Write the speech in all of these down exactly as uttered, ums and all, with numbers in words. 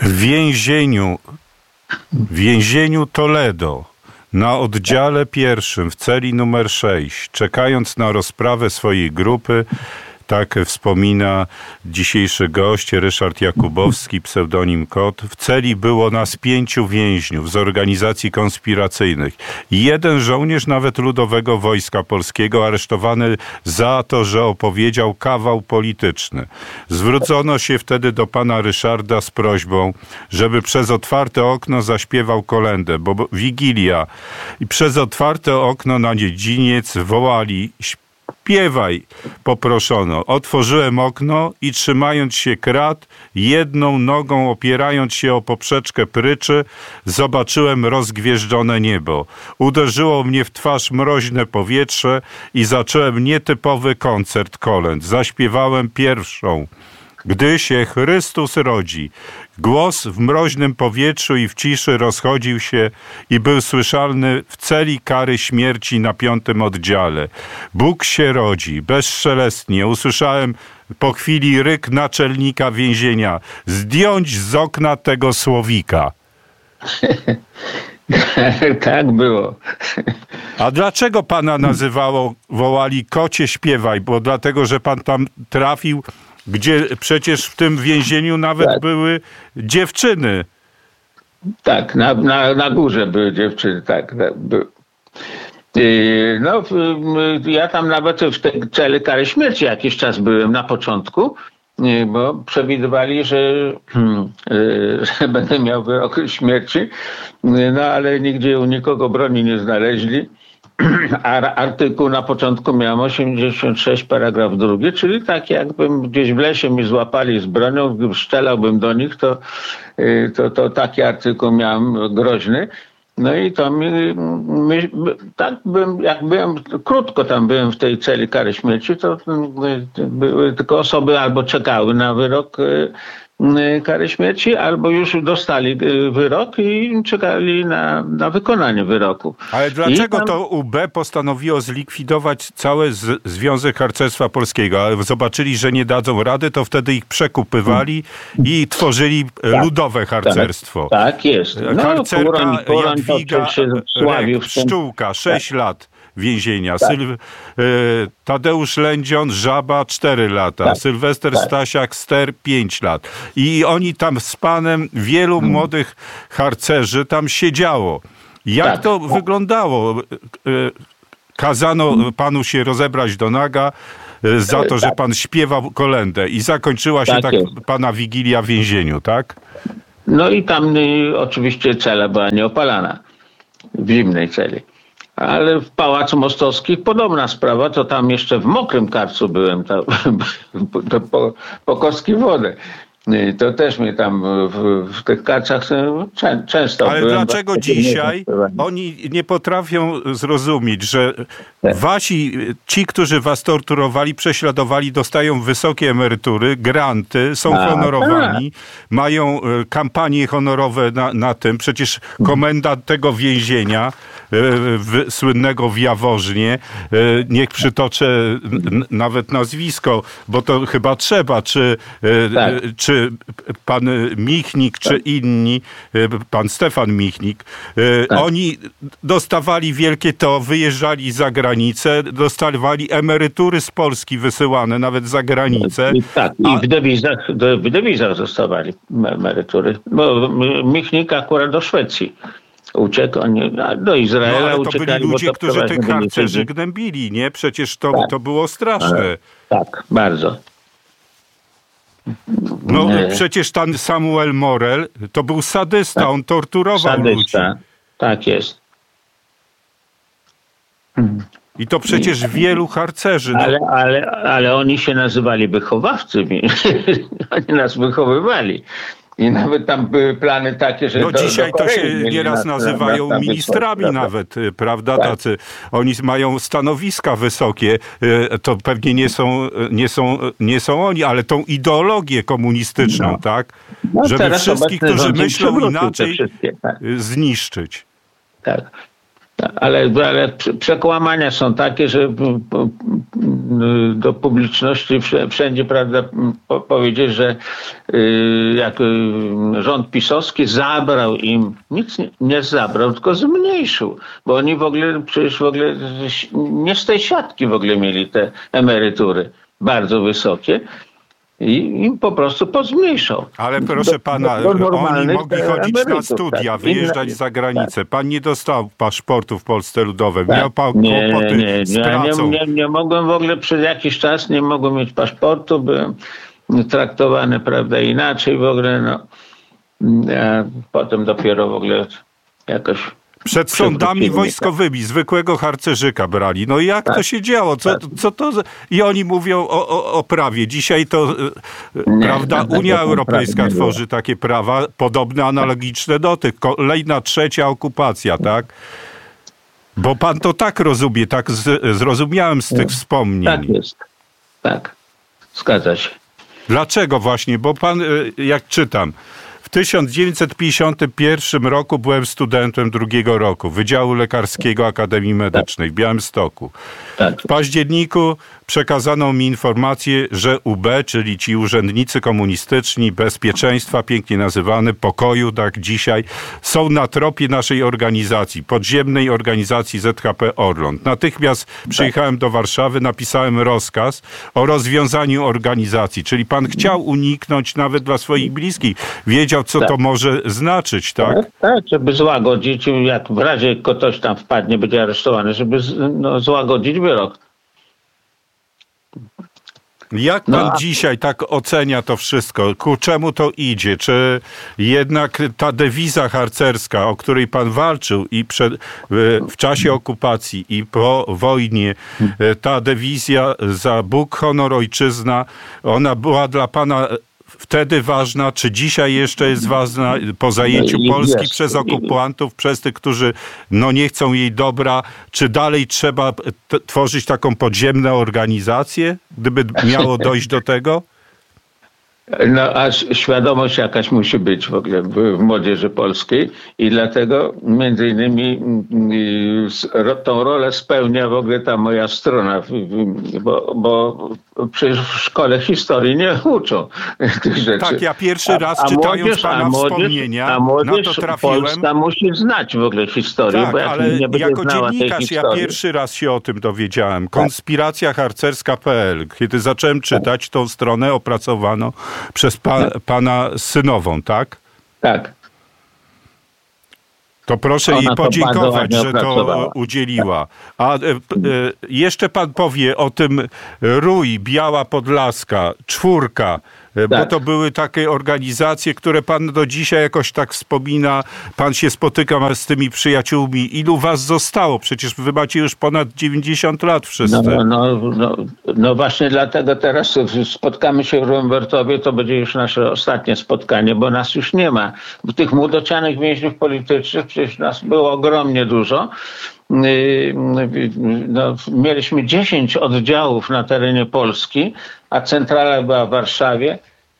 W więzieniu, w więzieniu Toledo, na oddziale pierwszym, w celi numer sześć, czekając na rozprawę swojej grupy, tak wspomina dzisiejszy gość, Ryszard Jakubowski, pseudonim Kot. W celi było nas pięciu więźniów z organizacji konspiracyjnych. Jeden żołnierz nawet Ludowego Wojska Polskiego aresztowany za to, że opowiedział kawał polityczny. Zwrócono się wtedy do pana Ryszarda z prośbą, żeby przez otwarte okno zaśpiewał kolędę, bo Wigilia. I przez otwarte okno na dziedziniec wołali: śpiewaj, poproszono. Otworzyłem okno i trzymając się krat, jedną nogą opierając się o poprzeczkę pryczy, zobaczyłem rozgwieżdżone niebo. Uderzyło mnie w twarz mroźne powietrze i zacząłem nietypowy koncert kolęd. Zaśpiewałem pierwszą: Gdy się Chrystus rodzi. Głos w mroźnym powietrzu i w ciszy rozchodził się i był słyszalny w celi kary śmierci na piątym oddziale. Bóg się rodzi. Bezszelestnie usłyszałem po chwili ryk naczelnika więzienia: zdjąć z okna tego słowika. Tak było. A dlaczego pana nazywało, wołali: kocie śpiewaj? Bo dlatego, że pan tam trafił, gdzie przecież w tym więzieniu nawet tak były dziewczyny. Tak, na, na, na górze były dziewczyny, tak. tak były. No, ja tam nawet w tej celi kary śmierci jakiś czas byłem na początku, bo przewidywali, że, że będę miał wyrok śmierci, no ale nigdzie u nikogo broni nie znaleźli. A artykuł na początku miałem osiemdziesiąt sześć paragraf drugi, czyli tak jakbym gdzieś w lesie mi złapali z bronią, gdy strzelałbym do nich, to, to, to taki artykuł miałem groźny. No i to mi, my, tak bym, jak byłem, krótko tam byłem w tej celi kary śmierci, to były tylko osoby albo czekały na wyrok kary śmierci, albo już dostali wyrok i czekali na, na wykonanie wyroku. Ale dlaczego tam to U B postanowiło zlikwidować cały z, Związek Harcerstwa Polskiego? Ale zobaczyli, że nie dadzą rady, to wtedy ich przekupywali i tworzyli tak ludowe harcerstwo. Tak, tak jest. No, Harcerka Kuroń, Kuroń Jadwiga się sławił Rek, Pszczółka, sześć tak lat więzienia. Tak. Sylw... Tadeusz Lędzion, Żaba, cztery lata. Tak. Sylwester tak. Stasiak, Ster, pięć lat. I oni tam z panem, wielu hmm. młodych harcerzy tam siedziało. Jak tak to tak wyglądało? Kazano panu się rozebrać do naga za to, że pan śpiewał kolędę i zakończyła się tak, tak pana wigilia w więzieniu, tak? No i tam y, oczywiście cela była nieopalana. W zimnej celi. Ale w Pałacu Mostowskich podobna sprawa, to tam jeszcze w mokrym karcu byłem, to, to po, po kostki wody. To też mnie tam w, w tych karczach czę, często Ale byłem. dlaczego dzisiaj oni nie potrafią zrozumieć, że wasi, ci, którzy was torturowali, prześladowali, dostają wysokie emerytury, granty, są A, honorowani, tak. mają kampanie honorowe na, na tym. Przecież komendant tego więzienia, w, słynnego w Jaworznie, niech przytoczę n, nawet nazwisko, bo to chyba trzeba, czy, tak. czy czy pan Michnik, czy inni, pan Stefan Michnik, tak. oni dostawali wielkie to, wyjeżdżali za granicę, dostawali emerytury z Polski wysyłane, nawet za granicę. I, tak, i w dewizach, w dewizach dostawali emerytury, bo Michnik akurat do Szwecji uciekł, oni do Izraela no, ale to uciekali. Byli ludzie, którzy tych harcerzy gnębili, nie? Przecież to, tak. to było straszne. Tak, bardzo. No nie. Przecież ten Samuel Morel to był sadysta, tak. on torturował sadysta. ludzi. Tak jest. I to przecież wielu harcerzy. Ale, no. ale, ale oni się nazywali wychowawcy. Oni nas wychowywali. I nawet tam były plany takie, że... No do, dzisiaj do to się nieraz na, nazywają na, na ministrami wysok, nawet, prawda? Tak. Tacy, oni mają stanowiska wysokie, to pewnie nie są, nie są, nie są oni, ale tą ideologię komunistyczną, no. tak? No, żeby wszystkich, którzy myślą inaczej, tak. zniszczyć. Tak. Tak. ale, ale przekłamania są takie, że do publiczności wszędzie, prawda, powiedzieć, że jak rząd pisowski zabrał im, nic nie zabrał, tylko zmniejszył, bo oni w ogóle przecież w ogóle nie z tej siatki w ogóle mieli te emerytury bardzo wysokie. I im po prostu pozmniejszał. Ale proszę pana, do, do oni mogli chodzić na studia, tak, wyjeżdżać inne, za granicę. Tak. Pan nie dostał paszportu w Polsce Ludowej. Tak. Miał pan nie, kłopoty nie, nie, z pracą. Nie, nie, nie mogłem w ogóle przez jakiś czas, nie mogłem mieć paszportu. Byłem traktowany, prawda, inaczej w ogóle. No. A potem dopiero w ogóle jakoś... Przed sądami wojskowymi zwykłego harcerzyka brali. No i jak tak, to się działo? Co, tak. co to? I oni mówią o, o, o prawie. Dzisiaj to, nie, prawda, Unia Europejska tworzy takie prawa podobne, analogiczne do tych. Kolejna trzecia okupacja, tak? Bo pan to tak rozumie, tak z, zrozumiałem z tych wspomnień. Tak jest. Tak. Zgadza się. Dlaczego właśnie? Bo pan, jak czytam, w tysiąc dziewięćset pięćdziesiątym pierwszym roku byłem studentem drugiego roku Wydziału Lekarskiego Akademii Medycznej w Białymstoku. W październiku przekazano mi informację, że U B, czyli ci urzędnicy komunistyczni, bezpieczeństwa, pięknie nazywany, pokoju, tak dzisiaj, są na tropie naszej organizacji, podziemnej organizacji Z H P Orląt. Natychmiast przyjechałem do Warszawy, napisałem rozkaz o rozwiązaniu organizacji, czyli pan chciał uniknąć nawet dla swoich bliskich. Wiedział, co tak. to może znaczyć, tak? tak? Tak, żeby złagodzić, jak w razie ktoś tam wpadnie, będzie aresztowany, żeby no, złagodzić wyrok. Jak pan no, a... dzisiaj tak ocenia to wszystko? Ku czemu to idzie? Czy jednak ta dewiza harcerska, o której pan walczył i przed, w czasie okupacji i po wojnie, ta dewizja za Bóg, honor, ojczyzna, ona była dla pana wtedy ważna, czy dzisiaj jeszcze jest ważna po zajęciu Polski jest. przez okupantów, przez tych, którzy no nie chcą jej dobra, czy dalej trzeba t- tworzyć taką podziemną organizację, gdyby miało dojść do tego? No, a świadomość jakaś musi być w ogóle w młodzieży polskiej i dlatego między innymi tą rolę spełnia w ogóle ta moja strona, bo, bo przecież w szkole historii nie uczą tych rzeczy. Tak, ja pierwszy raz a, a czytając młodzież, pana a młodzież, wspomnienia a młodzież na to trafiłem. Polska musi znać w ogóle historię, tak, bo jak ale nie będzie jako znała dziennikarz tej ja pierwszy raz się o tym dowiedziałem. Konspiracja harcerska kropka p l. Kiedy zacząłem czytać tą stronę, opracowano przez pa, pana synową, tak? Tak. To proszę Ona jej podziękować, że to udzieliła. A e, e, jeszcze pan powie o tym Rój, Biała Podlaska, Czwórka, tak. bo to były takie organizacje, które pan do dzisiaj jakoś tak wspomina. Pan się spotyka z tymi przyjaciółmi. Ilu was zostało? Przecież wy macie już ponad dziewięćdziesiąt lat wszyscy. No, no, no, no właśnie dlatego teraz spotkamy się w Rumbertowie. To będzie już nasze ostatnie spotkanie, bo nas już nie ma. Tych młodocianych więźniów politycznych przecież nas było ogromnie dużo. No, mieliśmy dziesięć oddziałów na terenie Polski, a centrala była w Warszawie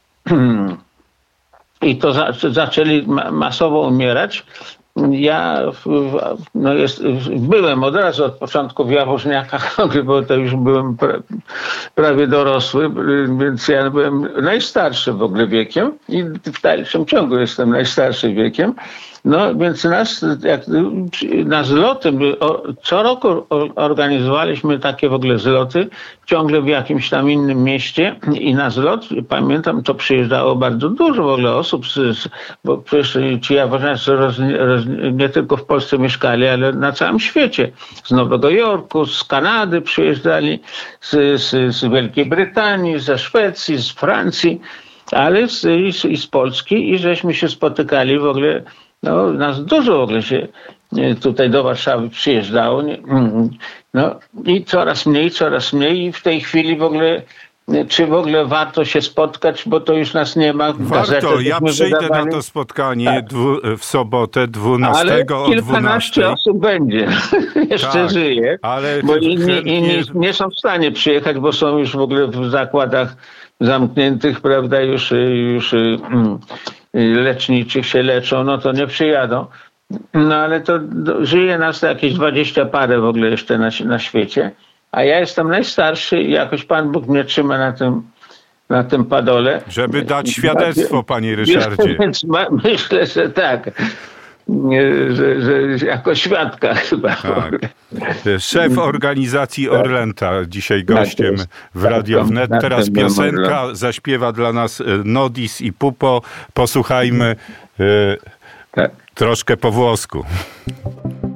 i to za, zaczęli masowo umierać. Ja no jest, byłem od razu od początku w Jaworzniakach, bo to już byłem pra, prawie dorosły, więc ja byłem najstarszy w ogóle wiekiem i w dalszym ciągu jestem najstarszy wiekiem. No więc nas, jak, na zloty, co roku organizowaliśmy takie w ogóle zloty, ciągle w jakimś tam innym mieście i na zlot, pamiętam, to przyjeżdżało bardzo dużo w ogóle osób, z, bo przecież ci jaworzniacy roz, roz, nie tylko w Polsce mieszkali, ale na całym świecie. Z Nowego Jorku, z Kanady przyjeżdżali, z, z, z Wielkiej Brytanii, ze Szwecji, z Francji, ale z, i, i z Polski i żeśmy się spotykali w ogóle. No, nas dużo w ogóle się tutaj do Warszawy przyjeżdżało. No i coraz mniej, coraz mniej i w tej chwili w ogóle, czy w ogóle warto się spotkać, bo to już nas nie ma. W warto, ja przyjdę wydawali. na to spotkanie tak. dwu, w sobotę dwunastego ale kilkanaście osób będzie, jeszcze tak, żyje, ale bo inni, inni nie są w stanie przyjechać, bo są już w ogóle w zakładach zamkniętych, prawda, już, już leczniczych się leczą, no to nie przyjadą. No ale to do, żyje nas to jakieś dwadzieścia parę w ogóle jeszcze na, na świecie, a ja jestem najstarszy i jakoś Pan Bóg mnie trzyma na tym, na tym padole. Żeby dać świadectwo, panie Ryszardzie. Więc ma, myślę, że tak. Że, że jako świadka chyba. Tak. Szef organizacji Orlęta dzisiaj gościem w Radio Wnet. Teraz piosenka zaśpiewa dla nas Nodis i Pupo. Posłuchajmy tak. troszkę po włosku.